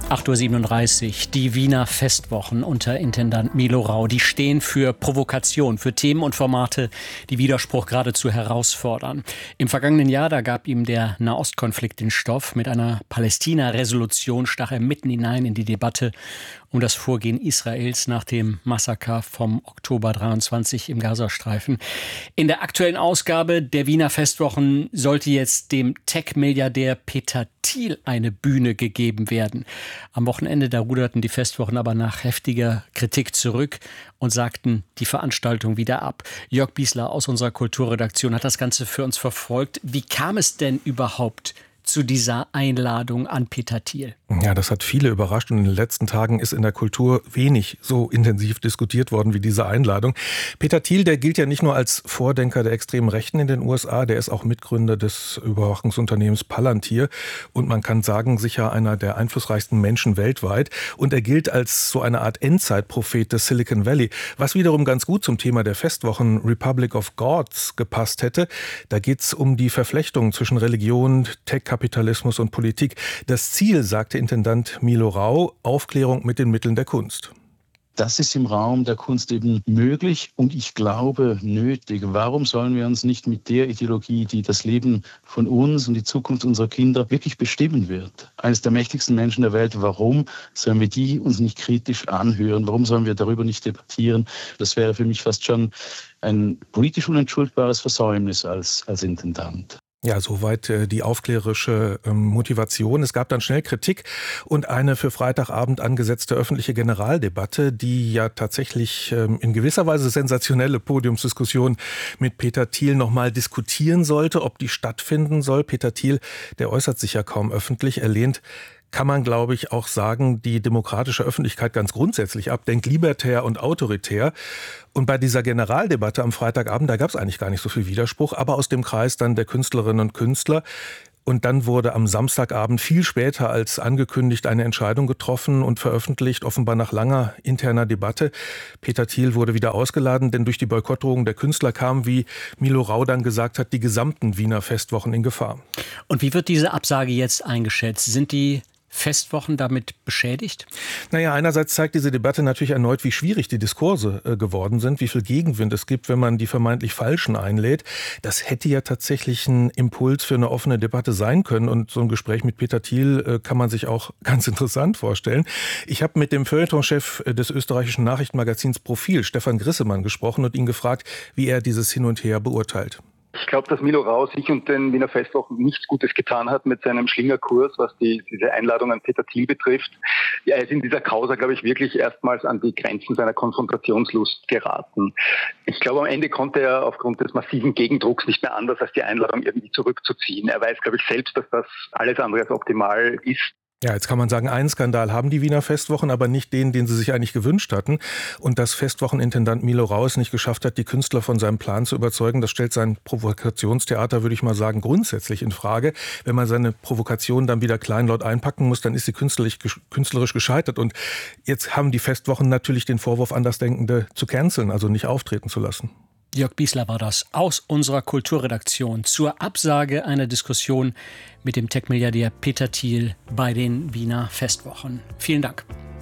8:37 Uhr, die Wiener Festwochen unter Intendant Milo Rau. Die stehen für Provokation, für Themen und Formate, die Widerspruch geradezu herausfordern. Im vergangenen Jahr, da gab ihm der Nahostkonflikt den Stoff. Mit einer Palästina-Resolution stach er mitten hinein in die Debatte um das Vorgehen Israels nach dem Massaker vom Oktober 23 im Gazastreifen. In der aktuellen Ausgabe der Wiener Festwochen sollte jetzt dem Tech-Milliardär Peter Thiel eine Bühne gegeben werden. Am Wochenende, da ruderten die Festwochen aber nach heftiger Kritik zurück und sagten die Veranstaltung wieder ab. Jörg Biesler aus unserer Kulturredaktion hat das Ganze für uns verfolgt. Wie kam es denn überhaupt zu dieser Einladung an Peter Thiel? Ja, das hat viele überrascht und in den letzten Tagen ist in der Kultur wenig so intensiv diskutiert worden wie diese Einladung. Peter Thiel, der gilt ja nicht nur als Vordenker der extremen Rechten in den USA, der ist auch Mitgründer des Überwachungsunternehmens Palantir und man kann sagen, sicher einer der einflussreichsten Menschen weltweit. Und er gilt als so eine Art Endzeitprophet des Silicon Valley, was wiederum ganz gut zum Thema der Festwochen Republic of Gods gepasst hätte. Da geht es um die Verflechtung zwischen Religion, Tech-Kapitalismus und Politik. Das Ziel, sagte Intendant Milo Rau, Aufklärung mit den Mitteln der Kunst. Das ist im Raum der Kunst eben möglich und ich glaube nötig. Warum sollen wir uns nicht mit der Ideologie, die das Leben von uns und die Zukunft unserer Kinder wirklich bestimmen wird, eines der mächtigsten Menschen der Welt, warum sollen wir die uns nicht kritisch anhören? Warum sollen wir darüber nicht debattieren? Das wäre für mich fast schon ein politisch unentschuldbares Versäumnis als Intendant. Ja, soweit die aufklärerische Motivation. Es gab dann schnell Kritik und eine für Freitagabend angesetzte öffentliche Generaldebatte, die ja tatsächlich in gewisser Weise sensationelle Podiumsdiskussion mit Peter Thiel nochmal diskutieren sollte, ob die stattfinden soll. Peter Thiel, der äußert sich ja kaum öffentlich, er lehnt, kann man, glaube ich, auch sagen, die demokratische Öffentlichkeit ganz grundsätzlich ab, denkt libertär und autoritär. Und bei dieser Generaldebatte am Freitagabend, da gab es eigentlich gar nicht so viel Widerspruch, aber aus dem Kreis dann der Künstlerinnen und Künstler. Und dann wurde am Samstagabend viel später als angekündigt eine Entscheidung getroffen und veröffentlicht, offenbar nach langer interner Debatte. Peter Thiel wurde wieder ausgeladen, denn durch die Boykottdrohung der Künstler kamen, wie Milo Rau dann gesagt hat, die gesamten Wiener Festwochen in Gefahr. Und wie wird diese Absage jetzt eingeschätzt? Sind die Festwochen damit beschädigt? Naja, einerseits zeigt diese Debatte natürlich erneut, wie schwierig die Diskurse geworden sind, wie viel Gegenwind es gibt, wenn man die vermeintlich Falschen einlädt. Das hätte ja tatsächlich ein Impuls für eine offene Debatte sein können und so ein Gespräch mit Peter Thiel kann man sich auch ganz interessant vorstellen. Ich habe mit dem Feuilletonchef des österreichischen Nachrichtenmagazins Profil, Stefan Grissemann, gesprochen und ihn gefragt, wie er dieses Hin und Her beurteilt. Ich glaube, dass Milo Rau sich und den Wiener Festwochen nichts Gutes getan hat mit seinem Schlingerkurs, was diese Einladung an Peter Thiel betrifft. Er ist in dieser Causa, glaube ich, wirklich erstmals an die Grenzen seiner Konfrontationslust geraten. Ich glaube, am Ende konnte er aufgrund des massiven Gegendrucks nicht mehr anders, als die Einladung irgendwie zurückzuziehen. Er weiß, glaube ich, selbst, dass das alles andere als optimal ist. Ja, jetzt kann man sagen, einen Skandal haben die Wiener Festwochen, aber nicht den sie sich eigentlich gewünscht hatten. Und dass Festwochenintendant Milo Rau es nicht geschafft hat, die Künstler von seinem Plan zu überzeugen, das stellt sein Provokationstheater, würde ich mal sagen, grundsätzlich in Frage. Wenn man seine Provokation dann wieder kleinlaut einpacken muss, dann ist sie künstlerisch gescheitert. Und jetzt haben die Festwochen natürlich den Vorwurf, Andersdenkende zu canceln, also nicht auftreten zu lassen. Jörg Biesler war das aus unserer Kulturredaktion zur Absage einer Diskussion mit dem Tech-Milliardär Peter Thiel bei den Wiener Festwochen. Vielen Dank.